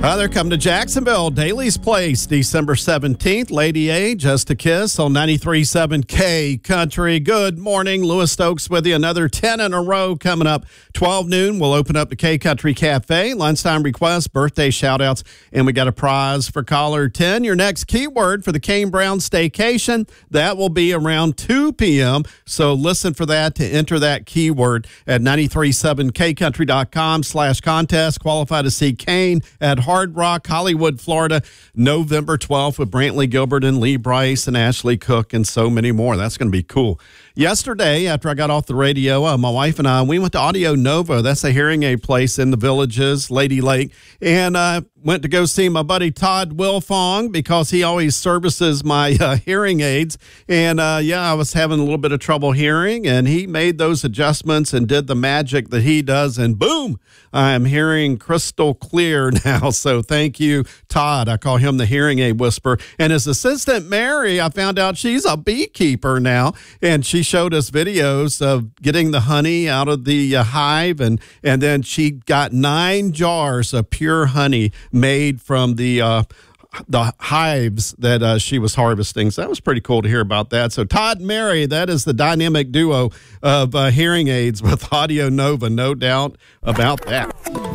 They're coming to Jacksonville, Daly's Place, December 17th. Lady A, Just a Kiss on 93.7 K Country. Good morning. Louis Stokes with you. Another 10 in a row coming up. 12 noon, we'll open up the K Country Cafe. Lunchtime requests, birthday shout-outs, and we got a prize for caller 10. Your next keyword for the Kane Brown Staycation, that will be around 2 p.m., so listen for that to enter that keyword at 937kcountry.com/contest. Qualify to see Kane at Hard Rock, Hollywood, Florida, November 12th with Brantley Gilbert and Lee Brice and Ashley Cook and so many more. That's going to be cool. Yesterday, after I got off the radio, my wife and I, we went to Audio Nova. That's a hearing aid place in the Villages, Lady Lake, and went to go see my buddy Todd Wilfong because he always services my hearing aids. And, I was having a little bit of trouble hearing, and he made those adjustments and did the magic that he does, and boom, I'm hearing crystal clear now. So thank you, Todd. I call him the hearing aid whisperer. And his assistant, Mary, I found out she's a beekeeper now, and she showed us videos of getting the honey out of the hive, and then she got 9 jars of pure honey made from the hives that she was harvesting. So that was pretty cool to hear about that. So Todd and Mary, that is the dynamic duo of hearing aids with Audio Nova, no doubt about that.